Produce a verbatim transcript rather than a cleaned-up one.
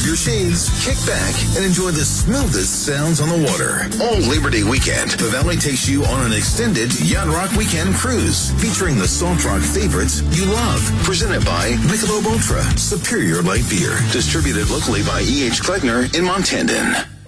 your shades, kick back, and enjoy the smoothest sounds on the water. All Labor Day weekend, the Valley takes you on an extended Yacht Rock weekend cruise featuring the Salt Rock favorites you love. Presented by Michelob Ultra, superior light beer. Distributed locally by E H. Kleckner in Montandon.